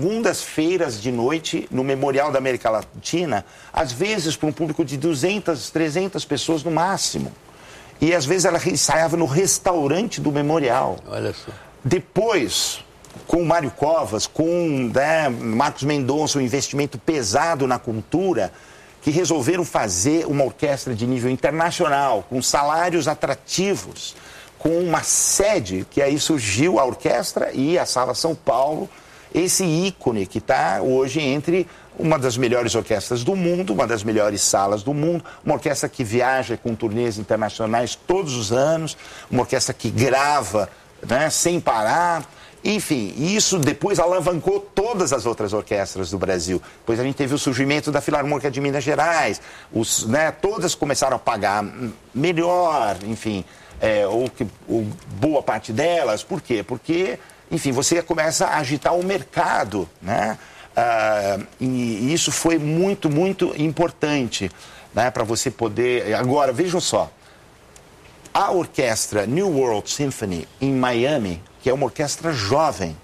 segundas-feiras de noite no Memorial da América Latina, às vezes para um público de 200, 300 pessoas no máximo. E às vezes ela ensaiava no restaurante do Memorial. Olha só. Depois, com o Mário Covas, com Marcos Mendonça, um investimento pesado na cultura, que resolveram fazer uma orquestra de nível internacional, com salários atrativos, com uma sede, que aí surgiu a orquestra e a Sala São Paulo, esse ícone que está hoje entre uma das melhores orquestras do mundo, uma das melhores salas do mundo, uma orquestra que viaja com turnês internacionais todos os anos, uma orquestra que grava, né, sem parar. Enfim, isso depois alavancou todas as outras orquestras do Brasil. Depois a gente teve o surgimento da Filarmônica de Minas Gerais, todas começaram a pagar melhor, enfim, ou boa parte delas. Por quê? Porque, enfim, você começa a agitar o mercado, né? E isso foi muito, muito importante, né, para você poder... Agora, vejam só, a orquestra New World Symphony em Miami, que é uma orquestra jovem,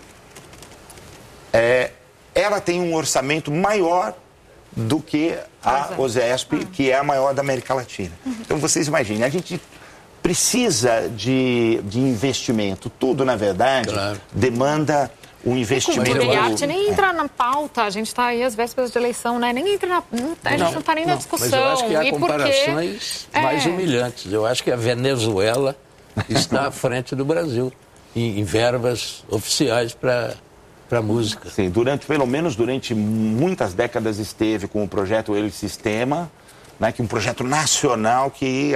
ela tem um orçamento maior do que a OSESP, que é a maior da América Latina. Então, vocês imaginem, a gente precisa de investimento. Tudo, na verdade, demanda um investimento. Cultura e arte nem entra na pauta. A gente está aí às vésperas de eleição, né? Nem entra a gente não está nem na discussão. Mas eu acho que há comparações mais humilhantes. Eu acho que a Venezuela está à frente do Brasil em verbas oficiais para a música. Sim, pelo menos durante muitas décadas esteve com o projeto El Sistema, né, que é um projeto nacional que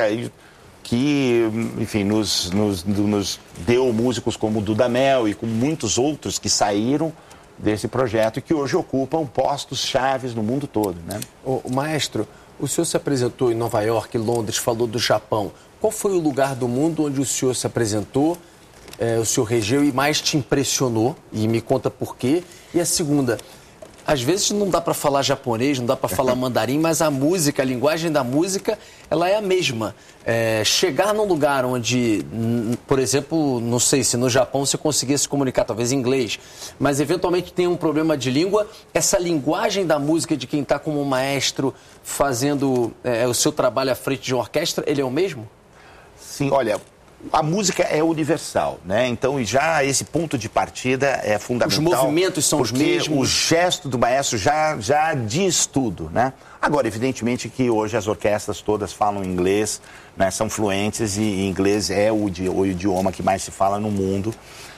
enfim, nos deu músicos como Dudamel e com muitos outros que saíram desse projeto e que hoje ocupam postos chaves no mundo todo, né? O maestro, o senhor se apresentou em Nova York, Londres, falou do Japão. Qual foi o lugar do mundo onde o senhor se apresentou, o senhor regeu e mais te impressionou? E me conta por quê. E a segunda, às vezes não dá para falar japonês, não dá para falar mandarim, mas a música, a linguagem da música, ela é a mesma. Chegar num lugar onde, por exemplo, não sei se no Japão você conseguia se comunicar, talvez em inglês, mas eventualmente tem um problema de língua, essa linguagem da música de quem está como maestro fazendo o seu trabalho à frente de uma orquestra, ele é o mesmo? Sim, olha, a música é universal, né? Então, já esse ponto de partida é fundamental. Os movimentos são os mesmos. O gesto do maestro já diz tudo, né? Agora, evidentemente que hoje as orquestras todas falam inglês, né? São fluentes e inglês é o idioma que mais se fala no mundo.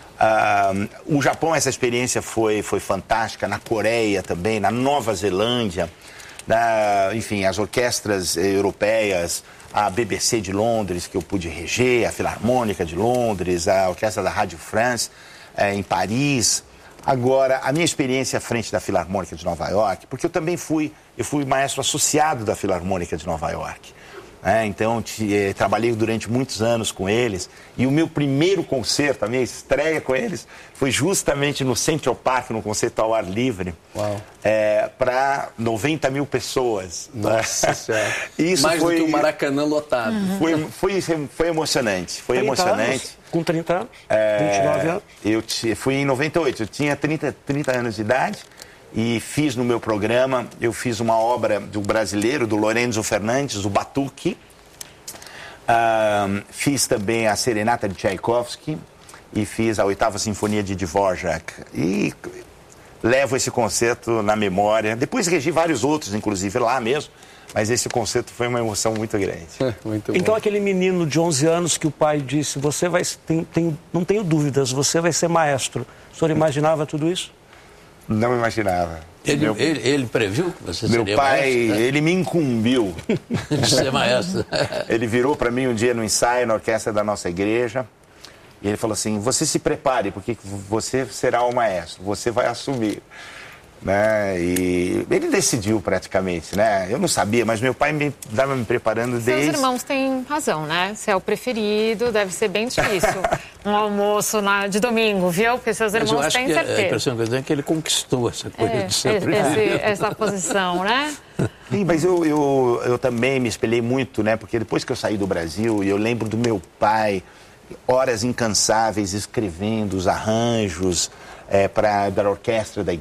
O Japão, essa experiência foi fantástica, na Coreia também, na Nova Zelândia, enfim, as orquestras europeias, a BBC de Londres, que eu pude reger, a Filarmônica de Londres, a Orquestra da Rádio France, em Paris. Agora, a minha experiência à frente da Filarmônica de Nova York, porque eu fui maestro associado da Filarmônica de Nova York. Então, trabalhei durante muitos anos com eles e o meu primeiro concerto, a minha estreia com eles, foi justamente no Central Park, no concerto ao ar livre, para 90 mil pessoas. Nossa Senhora. Isso mais do que o Maracanã lotado. Foi emocionante, foi emocionante. Anos? Com 30 anos? 29 anos? Eu fui em 98, eu tinha 30 anos de idade. E fiz no meu programa, eu fiz uma obra do brasileiro, do Lorenzo Fernandes, o Batuque. Fiz também a Serenata de Tchaikovsky e fiz a 8ª Sinfonia de Dvorak. E levo esse concerto na memória. Depois regi vários outros, inclusive lá mesmo, mas esse concerto foi uma emoção muito grande. Muito então bom. Aquele menino de 11 anos que o pai disse, você vai, não tenho dúvidas, você vai ser maestro. O senhor imaginava tudo isso? Não imaginava. Ele previu que você seria maestro? Meu pai, maestro, ele me incumbiu de ser maestro. Ele virou para mim um dia no ensaio, na orquestra da nossa igreja, e ele falou assim, você se prepare, porque você será o maestro, você vai assumir. Né? E ele decidiu praticamente, né? Eu não sabia, mas meu pai estava me preparando desde... Seus irmãos têm razão, né? Você é o preferido, deve ser bem difícil um almoço de domingo, viu? Porque seus irmãos têm certeza. A impressão que eu tenho é que ele conquistou essa coisa de ser preferido. Essa posição, né? Sim, mas eu também me espelhei muito, né? Porque depois que eu saí do Brasil, eu lembro do meu pai, horas incansáveis escrevendo os arranjos da orquestra da